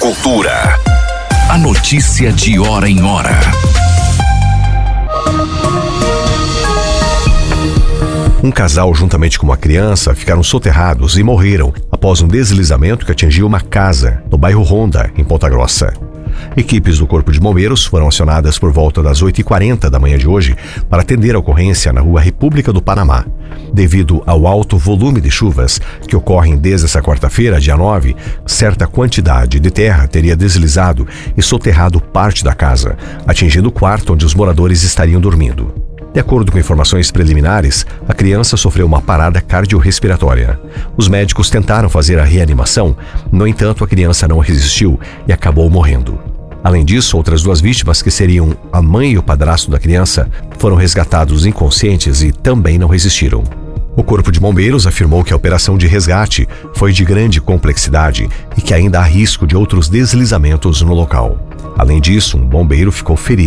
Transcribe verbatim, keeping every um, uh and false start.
Cultura. A notícia de hora em hora. Um casal, juntamente com uma criança, ficaram soterrados e morreram após um deslizamento que atingiu uma casa no bairro Honda, em Ponta Grossa. Equipes do Corpo de Bombeiros foram acionadas por volta das oito e quarenta da manhã de hoje para atender a ocorrência na Rua República do Panamá. Devido ao alto volume de chuvas que ocorrem desde essa quarta-feira, dia nove, certa quantidade de terra teria deslizado e soterrado parte da casa, atingindo o quarto onde os moradores estariam dormindo. De acordo com informações preliminares, a criança sofreu uma parada cardiorrespiratória. Os médicos tentaram fazer a reanimação, no entanto, a criança não resistiu e acabou morrendo. Além disso, outras duas vítimas, que seriam a mãe e o padrasto da criança, foram resgatados inconscientes e também não resistiram. O Corpo de Bombeiros afirmou que a operação de resgate foi de grande complexidade e que ainda há risco de outros deslizamentos no local. Além disso, um bombeiro ficou ferido.